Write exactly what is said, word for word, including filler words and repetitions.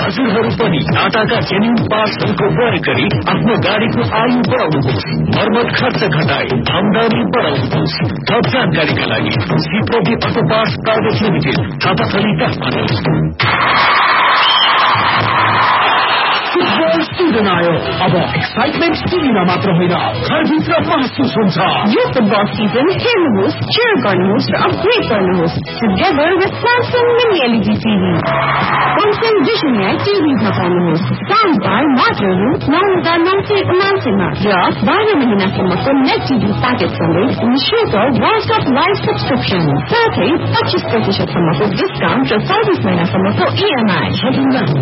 हजुरहरू पनि टाटाका जेन्युन पार्ट्सहरूको प्रयोग गरी आफ्नो गाडीको आयु बढाउनुहोस्, मर्मत खर्च घटाए आमदानी बढाउनुहोस्। थप जानकारीका लागि सिप्रोबी auto parts private limited Thapathali Kathmandu. Football season आयो, अब एक्साइटमेन्ट टिभीमा मात्र होइन घरभित्र महसुस हुन्छ। यो फुटबल सिजन हेर्नुहोस्, cheer गर्नुहोस् र अपग्रेड गर्नुहोस् together with Samsung mini LED TV. Function vision yeah TV पाउनुहोस् sound बार मात्र रु नौ हजार नौ सय उनासीमा र बाह्र महिनासम्मको नेट टिभी प्याकेजसँगै निःशुल्क वर्ल्ड कप लाइभ सब्सक्रिप्सन, साथै पच्चिस प्रतिशतसम्मको डिस्काउन्ट र चौबिस महिनासम्मको इएमआई।